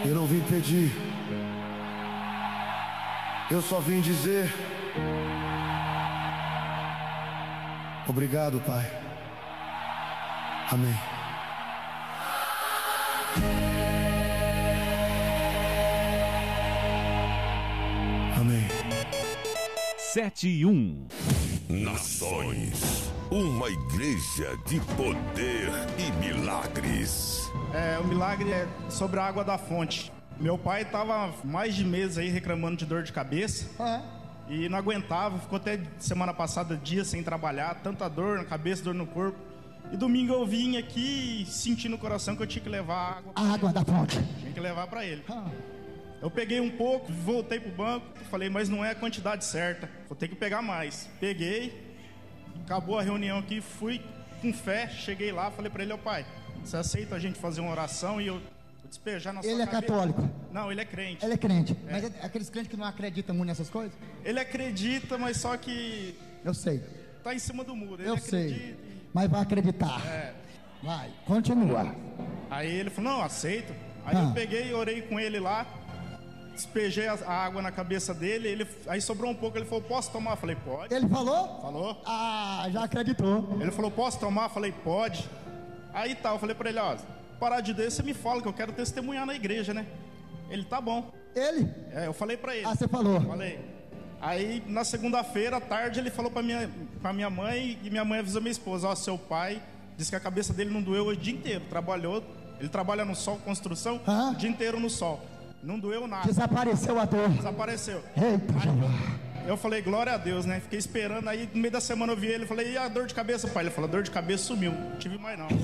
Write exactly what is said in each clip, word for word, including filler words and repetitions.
Eu não vim pedir, eu só vim dizer obrigado, Pai. Amém. Amém. Sete e um. Nações, uma igreja de poder e milagres. É, o milagre é sobre a água da fonte. Meu pai estava mais de meses aí reclamando de dor de cabeça. É. E não aguentava, ficou até semana passada dias sem trabalhar, tanta dor na cabeça, dor no corpo. E domingo eu vim aqui e senti no coração que eu tinha que levar água. A água da fonte. Tinha que levar para ele. Ah. Eu peguei um pouco, voltei pro banco, falei, mas não é a quantidade certa, vou ter que pegar mais. Peguei, acabou a reunião aqui, fui com fé, cheguei lá, falei para ele, ó pai, você aceita a gente fazer uma oração e eu despejar na sua Ele é cabeça? católico? Não, ele é crente. Ele é crente. É. Mas é aqueles crentes que não acreditam muito nessas coisas? Ele acredita, mas só que Eu sei. tá em cima do muro. Ele Eu acredita. sei. E... Mas vai acreditar. É. Vai, continua. Aí ele falou, não, aceito. Aí Ah. eu peguei e orei com ele lá, despejei a a água na cabeça dele, ele, aí sobrou um pouco, ele falou, posso tomar? Eu falei, pode. Ele falou? Falou. Ah, já acreditou. Ele falou, posso tomar? Eu falei, pode. Aí tá, eu falei pra ele, ó, parar de Deus, você me fala que eu quero testemunhar na igreja, né? Ele, tá bom. Ele? É, eu falei pra ele. Ah, você falou. Falei. Aí na segunda-feira à tarde ele falou pra minha, pra minha mãe, e minha mãe avisou minha esposa, ó, seu pai disse que a cabeça dele não doeu o dia inteiro, trabalhou, ele trabalha no sol, construção, Ah. o dia inteiro no sol. Não doeu nada. Desapareceu a dor. Desapareceu. Eita, Aí Jeová. eu, eu falei, glória a Deus, né? Fiquei esperando, aí no meio da semana eu vi ele, falei, e a dor de cabeça, pai? Ele falou, dor de cabeça sumiu, não tive mais não.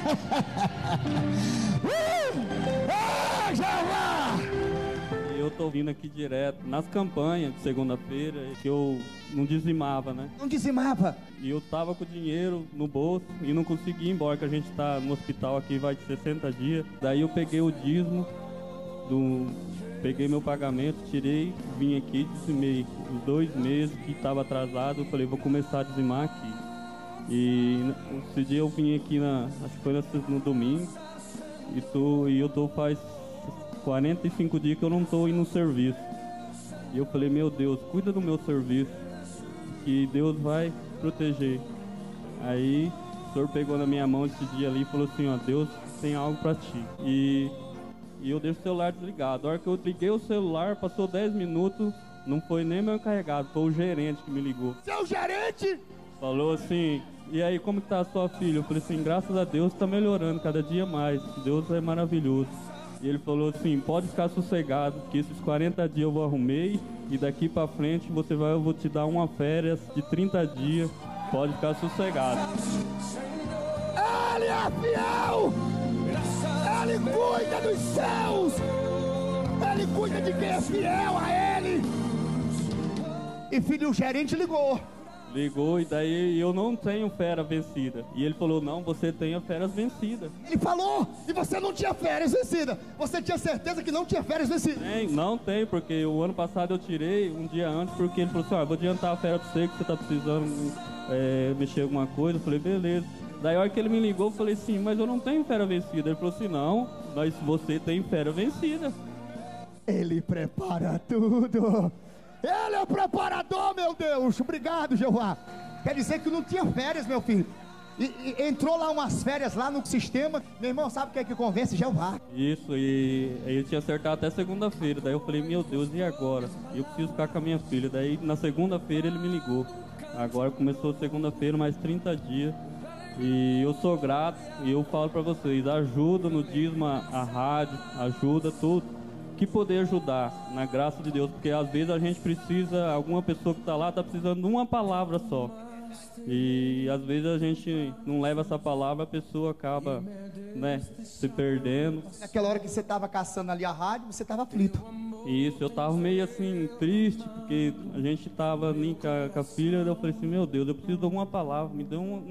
Ah, Jeová! Eu tô vindo aqui direto nas campanhas de segunda-feira que eu não dizimava, né? Não dizimava. E eu tava com o dinheiro no bolso e não conseguia ir embora, que a gente tá no hospital aqui, vai de sessenta dias. Daí eu peguei o dízimo, do, peguei meu pagamento, tirei, vim aqui, dizimei os dois meses que tava atrasado. Eu falei, vou começar a dizimar aqui. E esse dia eu vim aqui, na, acho que foi no, no domingo, e, tô, e eu tô faz quarenta e cinco dias que eu não tô indo no serviço. E eu falei, meu Deus, cuida do meu serviço, que Deus vai proteger. Aí o senhor pegou na minha mão esse dia ali e falou assim, ó, Deus tem algo pra ti. E, e eu deixo o celular desligado. A hora que eu liguei o celular, passou dez minutos, não foi nem meu encarregado, foi o gerente que me ligou. Seu gerente! Falou assim, e aí, como que tá a sua filha? Eu falei assim, graças a Deus tá melhorando cada dia mais, Deus é maravilhoso. E ele falou assim, pode ficar sossegado, que esses quarenta dias eu vou arrumei, e daqui pra frente você vai, eu vou te dar uma férias de trinta dias, pode ficar sossegado. Ele é fiel! Ele cuida dos céus! Ele cuida de quem é fiel a ele! E filho, o gerente ligou. Ligou e daí eu não tenho fera vencida. E ele falou, não, você tem a férias vencida. Ele falou, e você não tinha férias vencidas. Você tinha certeza que não tinha férias vencidas. Tem, não tem, porque o ano passado eu tirei um dia antes, porque ele falou assim, ó, vou adiantar a férias pra você, que você tá precisando é, mexer alguma coisa. Eu falei, beleza. Daí a hora que ele me ligou, eu falei assim, mas eu não tenho fera vencida. Ele falou assim, não, mas você tem fera vencida. Ele prepara tudo. Ele é o preparador, meu Deus. Obrigado, Jeová. Quer dizer que não tinha férias, meu filho. E, e entrou lá umas férias lá no sistema. Meu irmão, sabe o que é que convence? Jeová. Isso, e aí eu tinha acertado até segunda-feira. Daí eu falei, meu Deus, e agora? Eu preciso ficar com a minha filha. Daí na segunda-feira ele me ligou. Agora começou segunda-feira, mais trinta dias. E eu sou grato, e eu falo pra vocês, ajuda no dízimo a, a rádio, ajuda tudo que poder ajudar, na graça de Deus, porque às vezes a gente precisa, alguma pessoa que tá lá tá precisando de uma palavra só. E às vezes a gente não leva essa palavra, a pessoa acaba, né, se perdendo. Naquela hora que você estava caçando ali a rádio, você estava aflito. Isso, eu tava meio assim, triste, porque a gente tava ali com a, com a filha, eu falei assim, meu Deus, eu preciso de alguma palavra, me dê uma